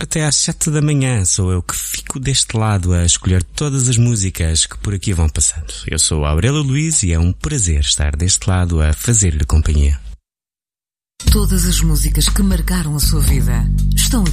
até às 7 da manhã. Sou eu que fico deste lado a escolher todas as músicas que por aqui vão passando. Eu sou Aurélio Luís e é um prazer estar deste lado a fazer-lhe companhia. Todas as músicas que marcaram a sua vida estão